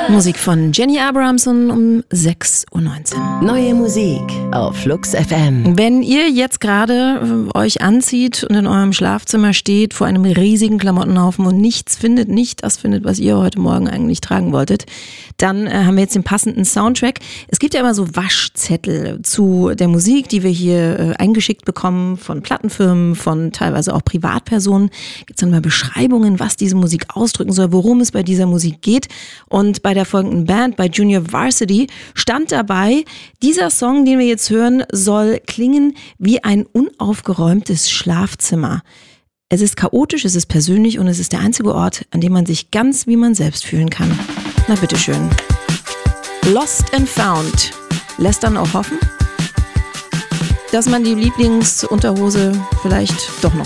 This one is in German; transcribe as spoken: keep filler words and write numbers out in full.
Musik von Jenny Abrahamson um sechs Uhr neunzehn. Neue Musik auf Flux F M. Wenn ihr jetzt gerade äh, euch anzieht und in eurem Schlafzimmer steht vor einem riesigen Klamottenhaufen und nichts findet, nicht das findet, was ihr heute Morgen eigentlich tragen wolltet, dann äh, haben wir jetzt den passenden Soundtrack. Es gibt ja immer so Waschzettel zu der Musik, die wir hier äh, eingeschickt bekommen von Plattenfirmen, von teilweise auch Privatpersonen. Gibt es dann mal Beschreibungen, was diese Musik ausdrücken soll, worum es bei dieser Musik geht. Und bei der folgenden Band, bei Junior Varsity, stand dabei, dieser Song, den wir jetzt hören, soll klingen wie ein unaufgeräumtes Schlafzimmer. Es ist chaotisch, es ist persönlich und es ist der einzige Ort, an dem man sich ganz wie man selbst fühlen kann. Na bitteschön. Lost and Found lässt dann auch hoffen, dass man die Lieblingsunterhose vielleicht doch noch